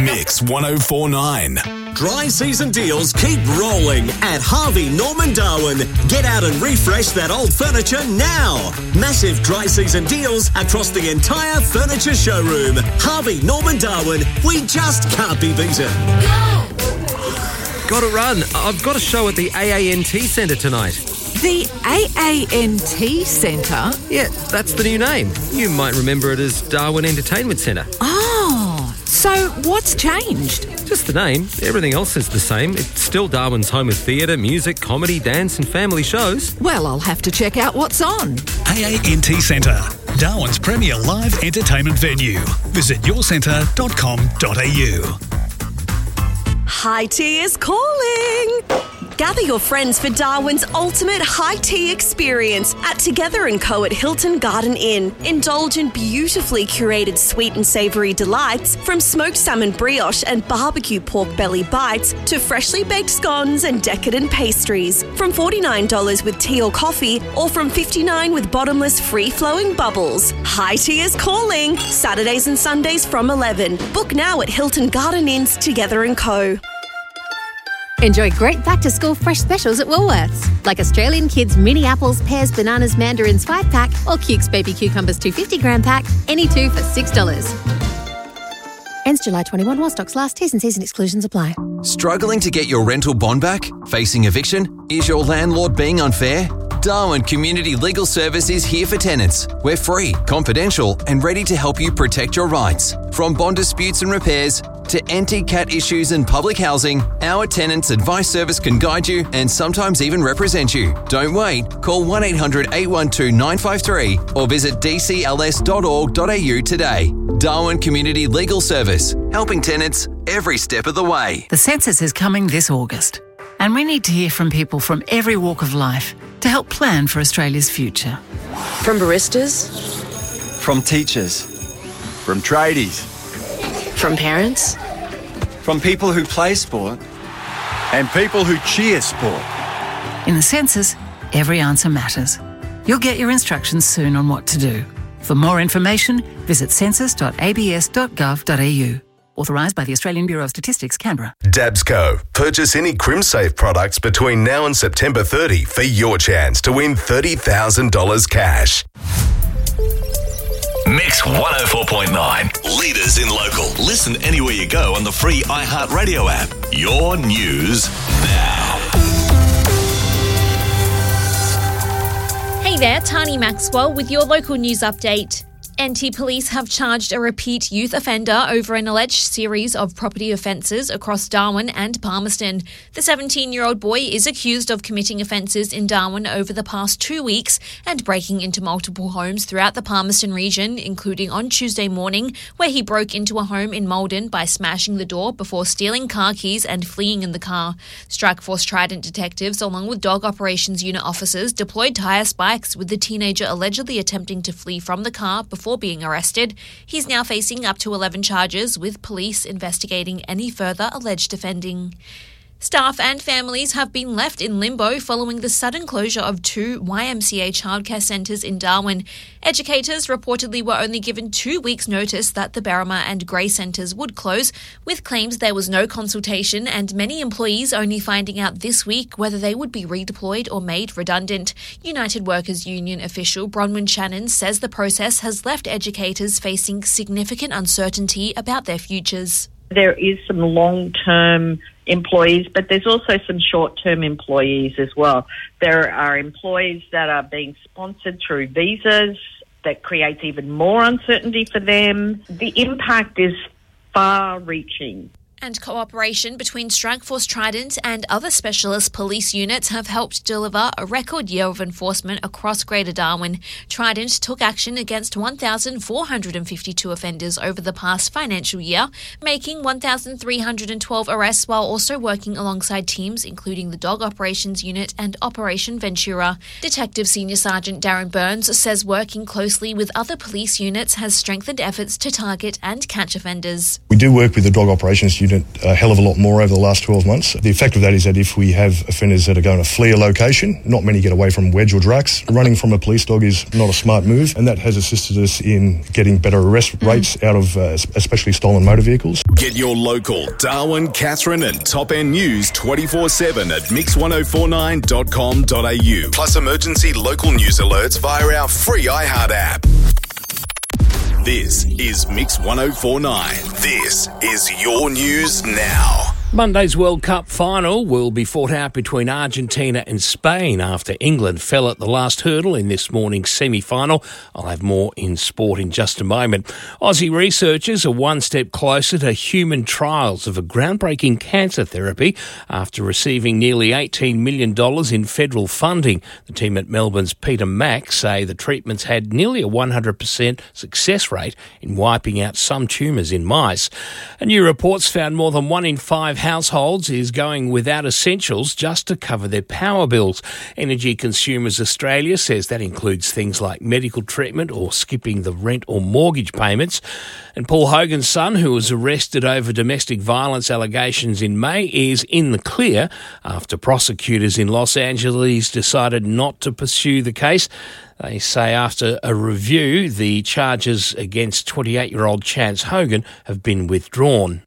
Mix 1049. Dry season deals keep rolling at Harvey Norman Darwin. Get out and refresh that old furniture now. Massive dry season deals across the entire furniture showroom. Harvey Norman Darwin, we just can't be beaten. Got to run. I've got a show at the AANT Centre tonight. The AANT Centre? Yeah, that's the new name. You might remember it as Darwin Entertainment Centre. Oh, so what's changed? Just the name. Everything else is the same. It's still Darwin's home of theatre, music, comedy, dance and family shows. Well, I'll have to check out what's on. AANT Centre, Darwin's premier live entertainment venue. Visit yourcentre.com.au. High Tea is calling! Gather your friends for Darwin's ultimate high tea experience at Together & Co at Hilton Garden Inn. Indulge in beautifully curated sweet and savoury delights from smoked salmon brioche and barbecue pork belly bites to freshly baked scones and decadent pastries. From $49 with tea or coffee or from $59 with bottomless free-flowing bubbles. High Tea is calling! Saturdays and Sundays from 11. Book now at Hilton Garden Inn's Together & Co. Enjoy great back-to-school fresh specials at Woolworths, like Australian Kids mini apples, pears, bananas, mandarins 5-pack or Cukes baby cucumbers 250-gram pack, any two for $6. Ends July 21 while stocks last. T's and C's and exclusions apply. Struggling to get your rental bond back? Facing eviction? Is your landlord being unfair? Darwin Community Legal Service is here for tenants. We're free, confidential and ready to help you protect your rights. From bond disputes and repairs to anti-cat issues and public housing, our tenants' advice service can guide you and sometimes even represent you. Don't wait. Call 1-800-812-953 or visit dcls.org.au today. Darwin Community Legal Service, helping tenants every step of the way. The census is coming this August, and we need to hear from people from every walk of life to help plan for Australia's future. From baristas, from teachers, from tradies, from parents, from people who play sport, and people who cheer sport. In the census, every answer matters. You'll get your instructions soon on what to do. For more information, visit census.abs.gov.au. Authorised by the Australian Bureau of Statistics, Canberra. Dabsco. Purchase any CrimSafe products between now and September 30 for your chance to win $30,000 cash. Mix 104.9. Leaders in local. Listen anywhere you go on the free iHeartRadio app. Your news now. Hey there, Tani Maxwell with your local news update. NT Police have charged a repeat youth offender over an alleged series of property offences across Darwin and Palmerston. The 17-year-old boy is accused of committing offences in Darwin over the past 2 weeks and breaking into multiple homes throughout the Palmerston region, including on Tuesday morning, where he broke into a home in Maldon by smashing the door before stealing car keys and fleeing in the car. Strikeforce Trident detectives, along with Dog Operations Unit officers, deployed tyre spikes with the teenager allegedly attempting to flee from the car before being arrested. He's now facing up to 11 charges, with police investigating any further alleged offending. Staff and families have been left in limbo following the sudden closure of 2 YMCA childcare centres in Darwin. Educators reportedly were only given 2 weeks' notice that the Berrima and Grey centres would close, with claims there was no consultation and many employees only finding out this week whether they would be redeployed or made redundant. United Workers Union official Bronwyn Shannon says the process has left educators facing significant uncertainty about their futures. There is some long-term employees, but there's also some short-term employees as well. There are employees that are being sponsored through visas that creates even more uncertainty for them. The impact is far-reaching. And cooperation between Strikeforce Trident and other specialist police units have helped deliver a record year of enforcement across Greater Darwin. Trident took action against 1,452 offenders over the past financial year, making 1,312 arrests while also working alongside teams including the Dog Operations Unit and Operation Ventura. Detective Senior Sergeant Darren Burns says working closely with other police units has strengthened efforts to target and catch offenders. We do work with the Dog Operations Unit a hell of a lot more over the last 12 months. The effect of that is that if we have offenders that are going to flee a location, not many get away from Wedge or Drax. Running from a police dog is not a smart move, and that has assisted us in getting better arrest rates out of especially stolen motor vehicles. Get your local Darwin, Katherine and Top End news 24/7 at mix1049.com.au. Plus emergency local news alerts via our free iHeart app. This is Mix 1049. This is your news now. Monday's World Cup final will be fought out between Argentina and Spain after England fell at the last hurdle in this morning's semi-final. I'll have more in sport in just a moment. Aussie researchers are one step closer to human trials of a groundbreaking cancer therapy after receiving nearly $18 million in federal funding. The team at Melbourne's Peter Mac say the treatments had nearly a 100% success rate in wiping out some tumours in mice. A new report's found more than 1 in 5 households is going without essentials just to cover their power bills. Energy Consumers Australia says that includes things like medical treatment or skipping the rent or mortgage payments. And Paul Hogan's son, who was arrested over domestic violence allegations in May, is in the clear after prosecutors in Los Angeles decided not to pursue the case. They say after a review, the charges against 28-year-old Chance Hogan have been withdrawn.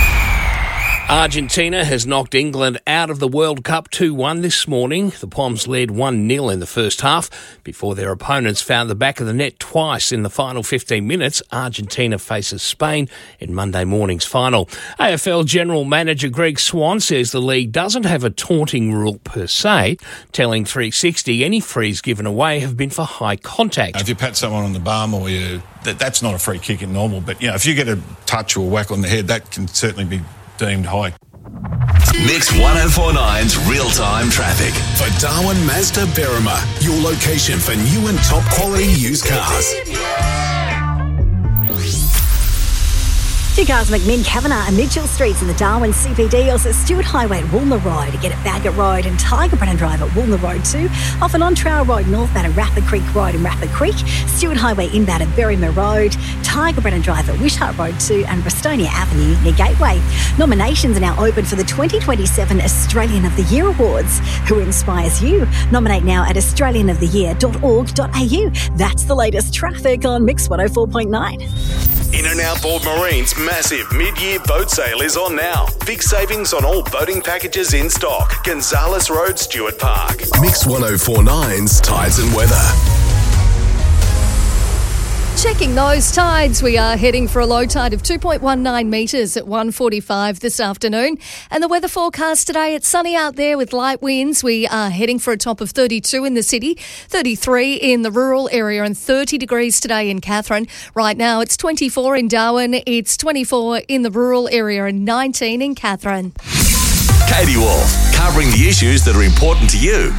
Argentina has knocked England out of the World Cup 2-1 this morning. The Poms led 1-0 in the first half before their opponents found the back of the net twice in the final 15 minutes. Argentina faces Spain in Monday morning's final. AFL General Manager Greg Swan says the league doesn't have a taunting rule per se, telling 360 any frees given away have been for high contact. If you pat someone on the bum or that's not a free kick in normal, but if you get a touch or whack on the head, that can certainly be deemed high. Mix 1049's real-time traffic. For Darwin Mazda Berrima, your location for new and top quality used cars. Two cars, McMinn, Kavanagh and Mitchell Streets in the Darwin CBD, also Stewart Highway at Woolner Road, get at Bagot Road and Tiger Brennan Drive at Woolner Road too, off and on Trail Road northbound at Rapid Creek Road in Rapid Creek, Stewart Highway inbound at Berrymer Road, Tiger Brennan Drive at Wishart Road too and Brestonia Avenue near Gateway. Nominations are now open for the 2027 Australian of the Year Awards. Who inspires you? Nominate now at australianoftheyear.org.au. That's the latest traffic on Mix 104.9. In and Outboard Marine's massive mid-year boat sale is on now. Big savings on all boating packages in stock. Gonzales Road, Stewart Park. Mix 1049's Tides and Weather. Checking those tides, we are heading for a low tide of 2.19 metres at 1:45 this afternoon. And the weather forecast today, it's sunny out there with light winds. We are heading for a top of 32 in the city, 33 in the rural area and 30 degrees today in Katherine. Right now it's 24 in Darwin, it's 24 in the rural area and 19 in Katherine. Katie Wolf, covering the issues that are important to you.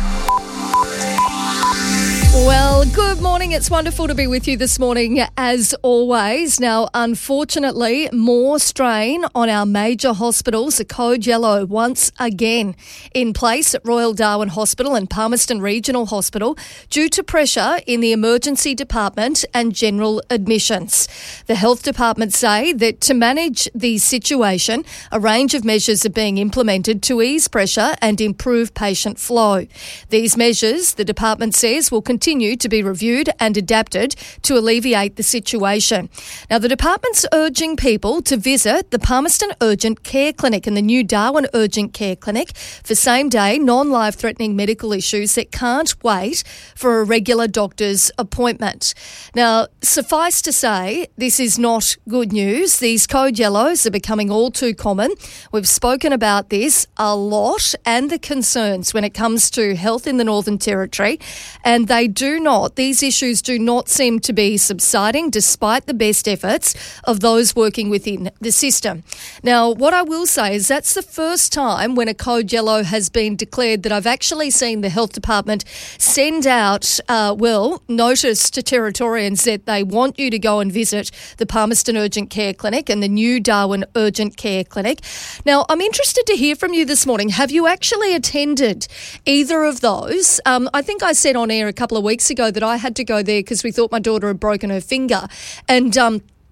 Well, good morning. It's wonderful to be with you this morning, as always. Now, unfortunately, more strain on our major hospitals. A code yellow once again in place at Royal Darwin Hospital and Palmerston Regional Hospital due to pressure in the emergency department and general admissions. The health department say that to manage the situation, a range of measures are being implemented to ease pressure and improve patient flow. These measures, the department says, will continue to be reviewed and adapted to alleviate the situation. Now, the department's urging people to visit the Palmerston Urgent Care Clinic and the new Darwin Urgent Care Clinic for same-day, non-life-threatening medical issues that can't wait for a regular doctor's appointment. Now, suffice to say, this is not good news. These code yellows are becoming all too common. We've spoken about this a lot and the concerns when it comes to health in the Northern Territory, and these issues do not seem to be subsiding despite the best efforts of those working within the system. Now, what I will say is that's the first time when a code yellow has been declared that I've actually seen the health department send out, notice to Territorians that they want you to go and visit the Palmerston Urgent Care Clinic and the new Darwin Urgent Care Clinic. Now, I'm interested to hear from you this morning. Have you actually attended either of those? I think I said on air a couple of weeks ago that I had to go there because we thought my daughter had broken her finger. And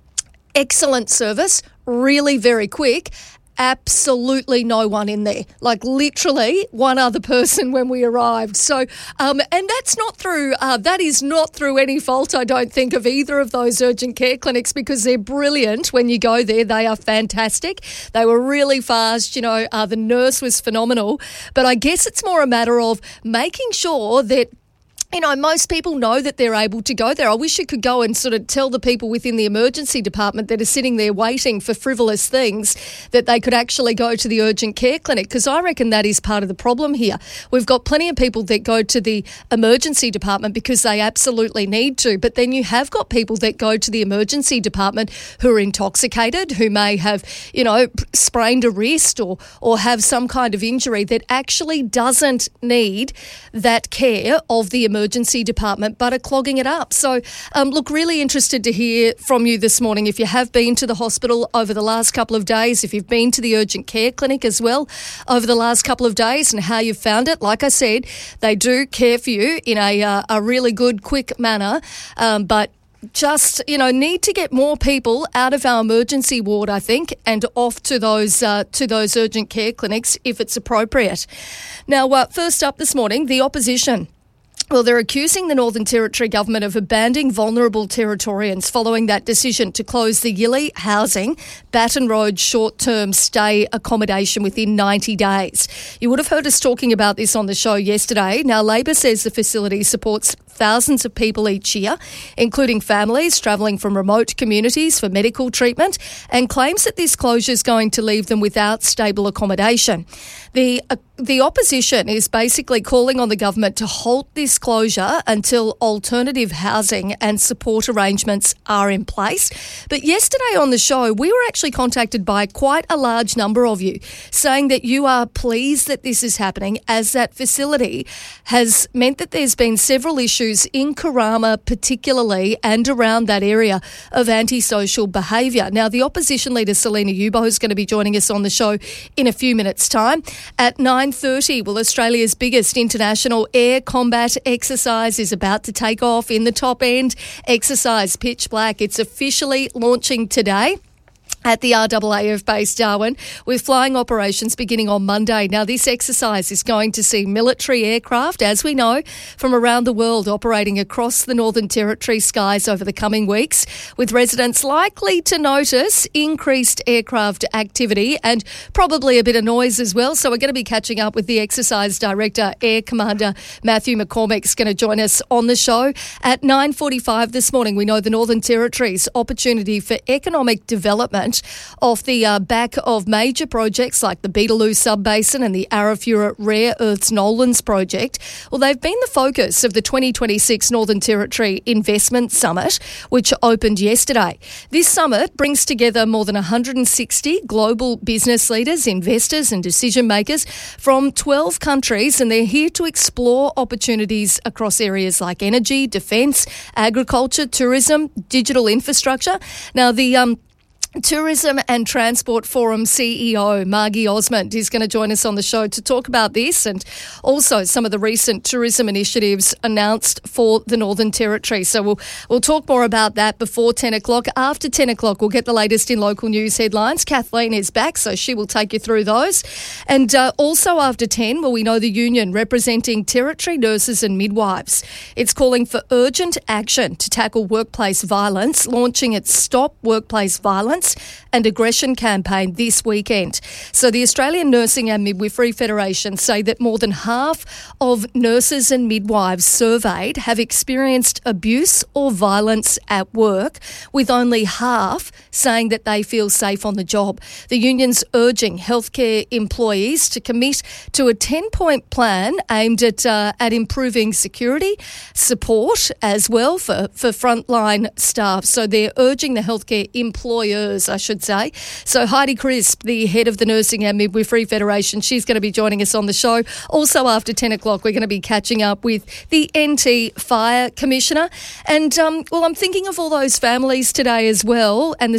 Excellent service, really very quick. Absolutely no one in there, like literally one other person when we arrived. So, and that's not through, that is not through any fault, I don't think, of either of those urgent care clinics, because they're brilliant when you go there. They are fantastic. They were really fast, the nurse was phenomenal. But I guess it's more a matter of making sure that most people know that they're able to go there. I wish you could go and sort of tell the people within the emergency department that are sitting there waiting for frivolous things that they could actually go to the urgent care clinic, because I reckon that is part of the problem here. We've got plenty of people that go to the emergency department because they absolutely need to, but then you have got people that go to the emergency department who are intoxicated, who may have, sprained a wrist or have some kind of injury that actually doesn't need that care of the emergency department, but are clogging it up. So, look, really interested to hear from you this morning. If you have been to the hospital over the last couple of days, if you've been to the urgent care clinic as well over the last couple of days, and how you've found it. Like I said, they do care for you in a really good, quick manner, but just, need to get more people out of our emergency ward, I think, and off to those urgent care clinics if it's appropriate. Now, first up this morning, the opposition. Well, they're accusing the Northern Territory government of abandoning vulnerable Territorians following that decision to close the Yili Housing Baton Road short-term stay accommodation within 90 days. You would have heard us talking about this on the show yesterday. Now, Labor says the facility supports thousands of people each year, including families travelling from remote communities for medical treatment, and claims that this closure is going to leave them without stable accommodation. The opposition is basically calling on the government to halt this closure until alternative housing and support arrangements are in place. But yesterday on the show, we were actually contacted by quite a large number of you saying that you are pleased that this is happening, as that facility has meant that there's been several issues in Karama particularly and around that area of antisocial behaviour. Now, the opposition leader Selena Yubo is going to be joining us on the show in a few minutes' time. At 9:30, Australia's biggest international air combat exercise is about to take off in the top end. Exercise Pitch Black. It's officially launching today at the RAAF base Darwin, with flying operations beginning on Monday. Now, this exercise is going to see military aircraft, as we know, from around the world operating across the Northern Territory skies over the coming weeks, with residents likely to notice increased aircraft activity and probably a bit of noise as well. So we're going to be catching up with the exercise director, Air Commander Matthew McCormick's going to join us on the show at 9:45 this morning. We know the Northern Territory's opportunity for economic development off the back of major projects like the Beetaloo Sub-Basin and the Arafura Rare Earths Nolans project. Well, they've been the focus of the 2026 Northern Territory Investment Summit, which opened yesterday. This summit brings together more than 160 global business leaders, investors and decision makers from 12 countries, and they're here to explore opportunities across areas like energy, defence, agriculture, tourism, digital infrastructure. Now, the Tourism and Transport Forum CEO Margie Osmond is going to join us on the show to talk about this and also some of the recent tourism initiatives announced for the Northern Territory. So we'll talk more about that before 10 o'clock. After 10 o'clock, we'll get the latest in local news headlines. Kathleen is back, so she will take you through those. And also after 10, well, we know the union representing Territory nurses and midwives. It's calling for urgent action to tackle workplace violence, launching its Stop Workplace Violence and Aggression campaign this weekend. So the Australian Nursing and Midwifery Federation say that more than half of nurses and midwives surveyed have experienced abuse or violence at work, with only half saying that they feel safe on the job. The union's urging healthcare employees to commit to a 10-point plan aimed at improving security, support as well for frontline staff. So they're urging the healthcare employers, I should say. So Heidi Crisp, the head of the Nursing and Midwifery Federation, she's going to be joining us on the show. Also after 10 o'clock, we're going to be catching up with the NT Fire Commissioner. And, I'm thinking of all those families today as well, and the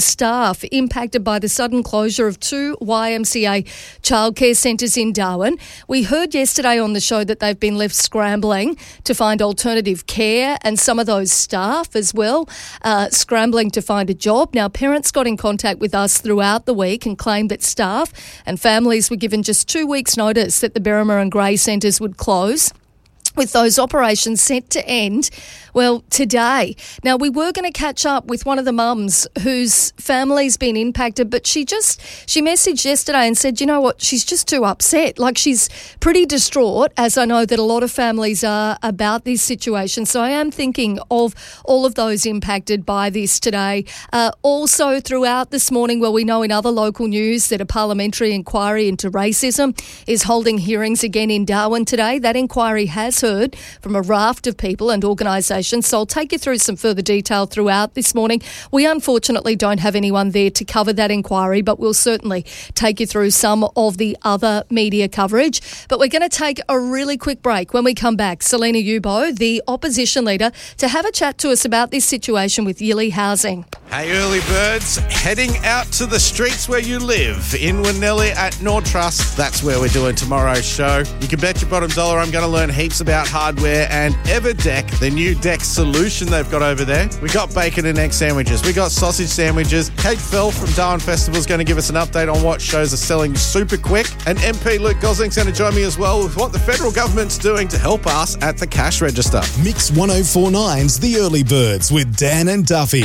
staff impacted by the sudden closure of 2 YMCA childcare centres in Darwin. We heard yesterday on the show that they've been left scrambling to find alternative care, and some of those staff as well scrambling to find a job. Now, parents got in contact with us throughout the week and claimed that staff and families were given just 2 weeks' notice that the Berrima and Grey centres would close, with those operations set to end, well, today. Now, we were going to catch up with one of the mums whose family's been impacted, but she messaged yesterday and said, you know what, she's just too upset. Like, she's pretty distraught, as I know that a lot of families are about this situation. So I am thinking of all of those impacted by this today. Also, throughout this morning, well, we know in other local news that a parliamentary inquiry into racism is holding hearings again in Darwin today. That inquiry has heard from a raft of people and organisations, so I'll take you through some further detail throughout this morning. We unfortunately don't have anyone there to cover that inquiry, but we'll certainly take you through some of the other media coverage. But we're going to take a really quick break. When we come back, Selena Yubo, the opposition leader, to have a chat to us about this situation with Yili Housing. Hey, early birds, heading out to the streets where you live in Winnelli at Nordtrust. That's where we're doing tomorrow's show. You can bet your bottom dollar I'm going to learn heaps about hardware and EverDeck, the new deck solution they've got over there. We got bacon and egg sandwiches. We got sausage sandwiches. Kate Fell from Darwin Festival is going to give us an update on what shows are selling super quick. And MP Luke Gosling's going to join me as well with what the federal government's doing to help us at the cash register. Mix 1049's The Early Birds with Dan and Duffy.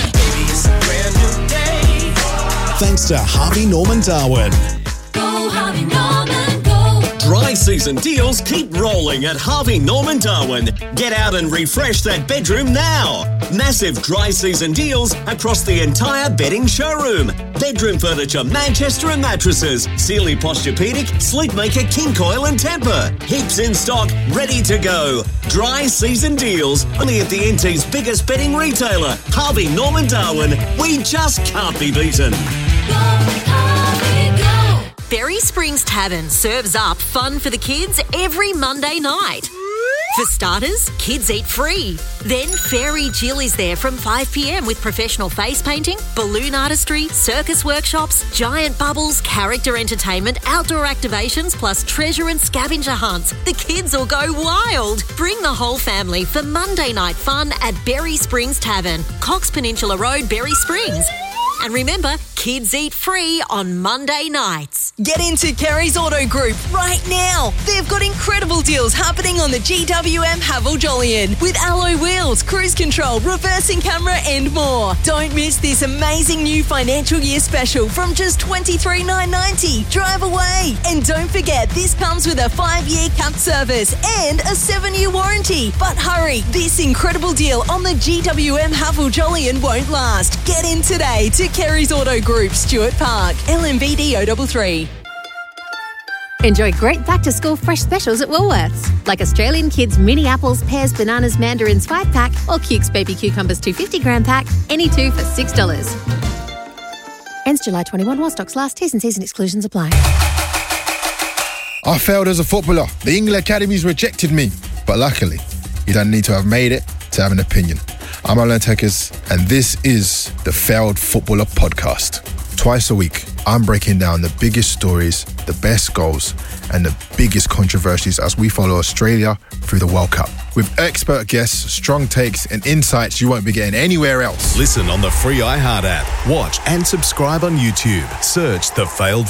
Thanks to Harvey Norman Darwin. Go Harvey Norman, go. Dry season deals keep rolling at Harvey Norman Darwin. Get out and refresh that bedroom now. Massive dry season deals across the entire bedding showroom. Bedroom furniture, Manchester and mattresses, Sealy Posturepedic, Sleepmaker, King Coil and Tempur. Heaps in stock, ready to go. Dry season deals only at the NT's biggest bedding retailer, Harvey Norman Darwin. We just can't be beaten. Berry Springs Tavern serves up fun for the kids every Monday night. For starters, kids eat free. Then Fairy Jill is there from 5 p.m. with professional face painting, balloon artistry, circus workshops, giant bubbles, character entertainment, outdoor activations, plus treasure and scavenger hunts. The kids will go wild. Bring the whole family for Monday night fun at Berry Springs Tavern, Cox Peninsula Road, Berry Springs. And remember, kids eat free on Monday nights. Get into Kerry's Auto Group right now. They've got incredible deals happening on the GWM Haval Jolyon with alloy wheels, cruise control, reversing camera and more. Don't miss this amazing new financial year special from just $23,990. Drive away. And don't forget, this comes with a 5-year capped service and a 7-year warranty. But hurry, this incredible deal on the GWM Haval Jolyon won't last. Get in today to Kerry's Auto Group, Stuart Park, LMVD 033. Enjoy great back-to-school fresh specials at Woolworths, like Australian Kids mini apples, pears, bananas, mandarins 5-pack or Cukes baby cucumbers 250-gram pack, any 2 for $6. Ends July 21 while stocks last. T's and C's and exclusions apply. I failed as a footballer. The England Academies rejected me. But luckily, you don't need to have made it to have an opinion. I'm Alan Tekers, and this is the Failed Footballer Podcast. Twice a week, I'm breaking down the biggest stories, the best goals, and the biggest controversies as we follow Australia through the World Cup. With expert guests, strong takes, and insights you won't be getting anywhere else. Listen on the free iHeart app. Watch and subscribe on YouTube. Search The Failed